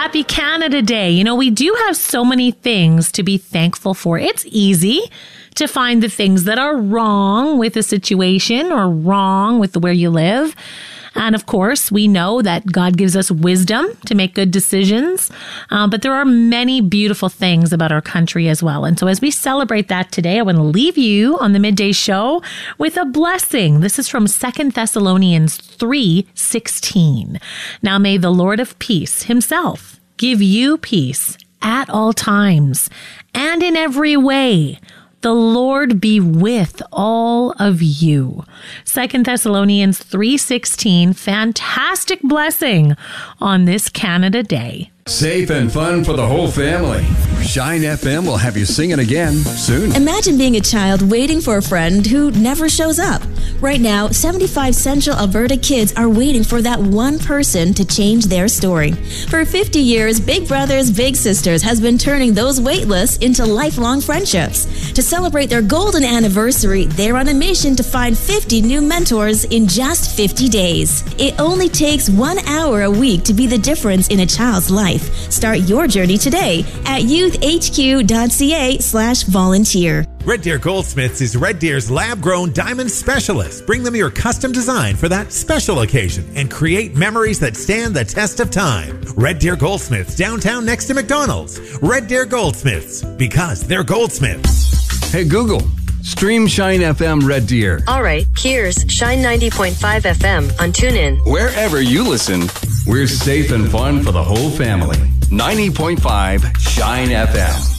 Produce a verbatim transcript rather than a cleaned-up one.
Happy Canada Day. You know, we do have so many things to be thankful for. It's easy to find the things that are wrong with a situation or wrong with where you live. And of course, we know that God gives us wisdom to make good decisions. Uh, but there are many beautiful things about our country as well. And so as we celebrate that today, I want to leave you on the midday show with a blessing. This is from Second Thessalonians three sixteen. Now may the Lord of peace himself give you peace at all times and in every way. The Lord be with all of you. Second Thessalonians three sixteen, fantastic blessing on this Canada Day. Safe and fun for the whole family. Shine F M will have you singing again soon. Imagine being a child waiting for a friend who never shows up. Right now, seventy-five Central Alberta kids are waiting for that one person to change their story. For fifty years, Big Brothers Big Sisters has been turning those wait lists into lifelong friendships. To celebrate their golden anniversary, they're on a mission to find fifty new mentors in just fifty days. It only takes one hour a week to be the difference in a child's life. Start your journey today at youthhq.ca slash volunteer. Red Deer Goldsmiths is Red Deer's lab-grown diamond specialist. Bring them your custom design for that special occasion and create memories that stand the test of time. Red Deer Goldsmiths, downtown next to McDonald's. Red Deer Goldsmiths, because they're goldsmiths. Hey Google, stream Shine F M Red Deer. All right, here's Shine ninety point five F M on TuneIn. Wherever you listen, we're safe and fun for the whole family. ninety point five Shine F M.